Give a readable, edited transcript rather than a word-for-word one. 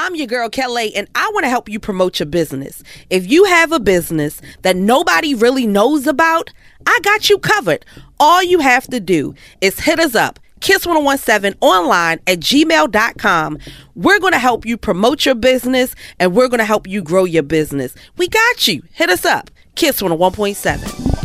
I'm your girl, Kelly, and I want to help you promote your business. If you have a business that nobody really knows about, I got you covered. All you have to do is hit us up, kiss1017online@gmail.com. We're going to help you promote your business, and we're going to help you grow your business. We got you. Hit us up, Kiss 101.7.